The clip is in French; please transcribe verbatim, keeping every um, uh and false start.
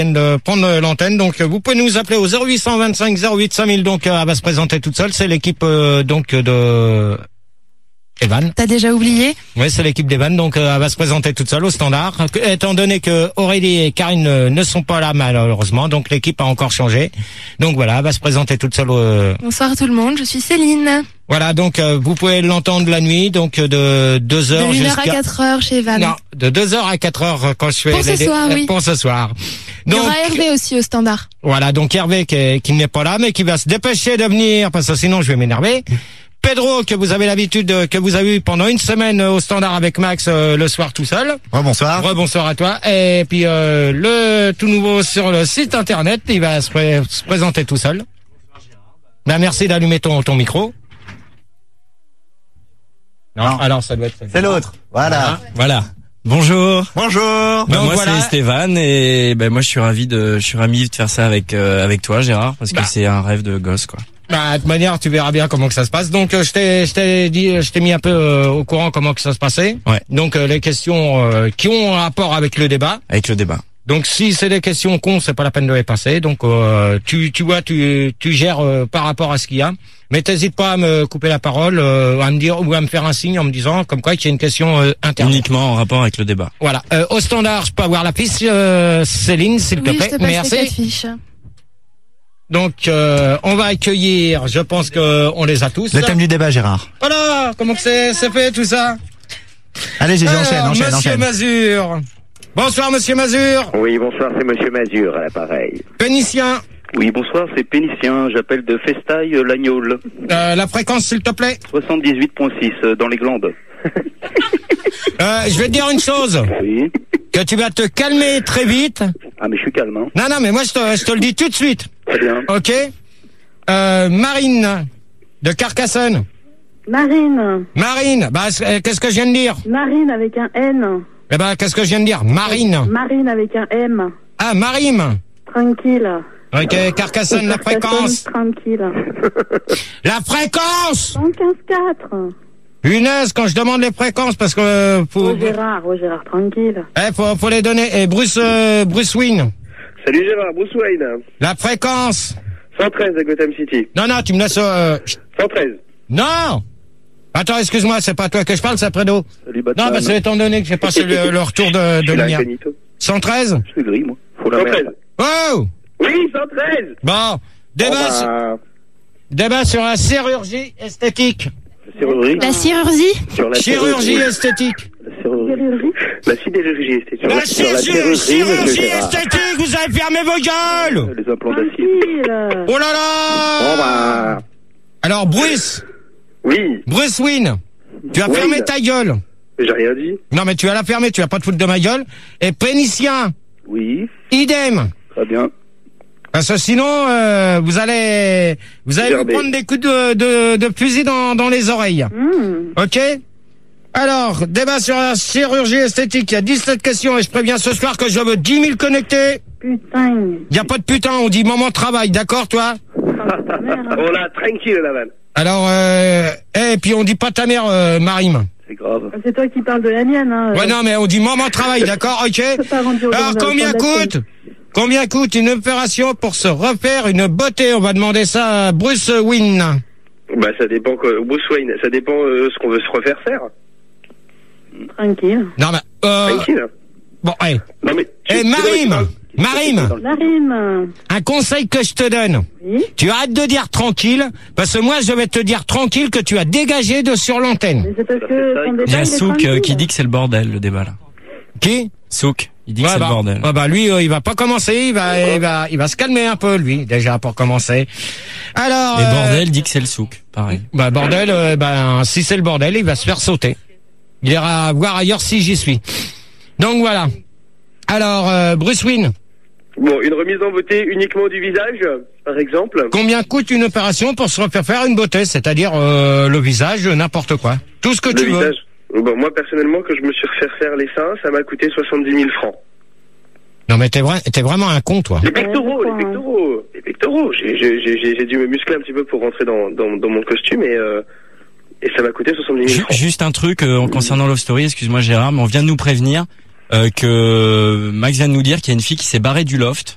de prendre l'antenne, donc vous pouvez nous appeler au zéro huit cent vingt-cinq zéro huit cinq mille. Donc elle va se présenter toute seule. C'est l'équipe euh, donc de Evan. T'as déjà oublié? Oui, c'est l'équipe d'Evan, donc euh, elle va se présenter toute seule au standard. Étant donné que Aurélie et Karine euh, ne sont pas là malheureusement, donc l'équipe a encore changé. Donc voilà, elle va se présenter toute seule. Euh... Bonsoir tout le monde, je suis Céline. Voilà, donc euh, vous pouvez l'entendre la nuit, donc euh, de deux heures de une heure jusqu'à... à quatre heures chez Evan. Non, de deux heures à quatre heures quand je fais... Pour ce les... soir, oui. Pour ce soir. Donc, il y aura Hervé aussi au standard. Voilà, donc Hervé qui, qui n'est pas là, mais qui va se dépêcher de venir, parce que sinon je vais m'énerver. Pedro, que vous avez l'habitude, que vous avez eu pendant une semaine au standard avec Max euh, le soir tout seul. Rebonsoir. Rebonsoir à toi. Et puis euh, le tout nouveau sur le site internet, il va se, pré se présenter tout seul. Ben, merci d'allumer ton, ton micro. Non, non, alors ça doit être... C'est l'autre. Voilà. Voilà. Bonjour. Bonjour. Bah, moi voilà. c'est Stéphane et ben moi je suis ravi de je suis ravi de faire ça avec euh, avec toi Gérard parce bah. que c'est un rêve de gosse quoi. Bah, de toute manière, tu verras bien comment que ça se passe. Donc, euh, je t'ai, je t'ai dit, je t'ai mis un peu euh, au courant comment que ça se passait. Ouais. Donc, euh, les questions euh, qui ont un rapport avec le débat. Avec le débat. Donc, si c'est des questions cons, c'est pas la peine de les passer. Donc, euh, tu, tu vois, tu, tu gères euh, par rapport à ce qu'il y a. Mais t'hésites pas à me couper la parole, euh, à me dire ou à me faire un signe en me disant comme quoi qu'il y a une question euh, interne. Uniquement en rapport avec le débat. Voilà. Euh, au standard, je peux avoir la fiche, euh, Céline, s'il oui, te plaît. Je te passe Merci. les quatre fiches. Donc, euh, on va accueillir, je pense que on les a tous. Le thème du débat, Gérard. Voilà, comment que c'est, c'est fait tout ça? Allez, j'ai dit enchaîne, Alors, enchaîne, Monsieur enchaîne. Mazur. Bonsoir, Monsieur Mazur. Oui, bonsoir, c'est Monsieur Mazur à l'appareil. Pénicien. Oui, bonsoir, c'est Pénicien, j'appelle de Festaille, euh, l'Agnole. Euh, la fréquence, s'il te plaît. soixante-dix-huit virgule six, euh, dans les glandes. euh, je vais te dire une chose. Oui. Que tu vas te calmer très vite. Ah, mais je suis calme, hein. Non, non, mais moi, je te, je te le dis tout de suite. Très bien. Ok. Euh, Marine, de Carcassonne. Marine. Marine, bah, qu'est-ce que je viens de dire? Marine avec un N. Eh ben, qu'est-ce que je viens de dire? Marine. Marine avec un M. Ah, Marine. Tranquille. Ok, Carcassonne, la fréquence. Tranquille. La fréquence! cent quinze quatre. Punaise, quand je demande les fréquences, parce que... Euh, faut... Oh Gérard, oh Gérard, tranquille. Eh, faut, faut les donner. Et Bruce, euh, Bruce Wayne. Salut Gérard, Bruce Wayne. La fréquence. cent treize à Gotham City. Non, non, tu me laisses... Euh... cent treize. Non! Attends, excuse-moi, c'est pas toi que je parle, c'est Prédo. Salut Batman. Non, bah c'est étant donné que j'ai passé le, le retour de, de lumière. cent treize? Je suis gris, moi. Faut la cent treize. Oh! Oui, cent treize. Bon, débat, Oh, bah... sur... débat sur la chirurgie esthétique. Chirurgie. La chirurgie? Sur la Chirurgie esthétique. La chirurgie. La sidérurgie esthétique. La Sur la chirurgie, chirurgie Gérard. esthétique, vous avez fermé vos gueules! Les implants d'acier. Tranquille. Oh là là! Bon bah... Alors, Bruce, Oui. Bruce Wayne, tu as Oui. fermé ta gueule. J'ai rien dit. Non, mais tu vas la fermer, tu vas pas te foutre de ma gueule. Et Pénicien, Oui. idem. Très bien. Parce que sinon, euh, vous allez, vous allez vous Gerber. prendre des coups de, de, de fusil dans, dans les oreilles. Mmh. Ok? Alors, débat sur la chirurgie esthétique. Il y a dix-sept questions et je préviens ce soir que je veux dix mille connectés. Putain. Il y a pas de putain, on dit moment de travail, d'accord, toi? On l'a tranquille, la vanne. Alors, euh, et puis on dit pas ta mère, euh, Marime. C'est grave. C'est toi qui parles de la mienne, hein. Ouais, non, mais on dit moment de travail, d'accord, ok? peux pas rendre au Alors, dans le combien fond de la coûte? Combien coûte une opération pour se refaire une beauté? On va demander ça à Bruce Wayne. Bah, ça dépend, quoi. Bruce Wayne, ça dépend euh, ce qu'on veut se refaire faire. Tranquille. Non, mais, euh, Tranquille. bon, hey. Non, mais... tu- Eh, tu Marime, dois- Marime, Marine. un conseil que je te donne. Oui. Tu arrêtes de dire tranquille, parce que moi, je vais te dire tranquille que tu as dégagé de sur l'antenne. Mais c'est parce Ça, que c'est ça, ton il- débat, Il y a est Souk euh, tranquille. qui dit que c'est le bordel le débat là. Qui? Souk, il dit que Ouais, c'est bah, le bordel. ouais, bah, lui, euh, il va pas commencer, il va, il va, il va se calmer un peu, lui, déjà, pour commencer. Alors, Et euh, bordel dit que c'est le Souk, pareil. bah, bordel, euh, ben, si c'est le bordel, il va se faire sauter. Il ira voir ailleurs si j'y suis. Donc, voilà. Alors, euh, Bruce Wayne, Bon, une remise en beauté uniquement du visage, par exemple. combien coûte une opération pour se refaire faire une beauté? C'est-à-dire, euh, le visage, n'importe quoi. Tout ce que Le tu veux. visage. Bon, moi, personnellement, que je me suis refait faire les seins, ça m'a coûté soixante-dix mille francs. Non, mais t'es vrai, t'es vraiment un con, toi. Les pectoraux, Ouais, les ouais. pectoraux, les pectoraux. J'ai, j'ai, j'ai, j'ai dû me muscler un petit peu pour rentrer dans, dans, dans mon costume et, euh, et ça m'a coûté soixante-dix mille Ju- francs. Juste un truc euh, concernant Love Story, excuse-moi Gérard, mais on vient de nous prévenir euh, que Max vient de nous dire qu'il y a une fille qui s'est barrée du loft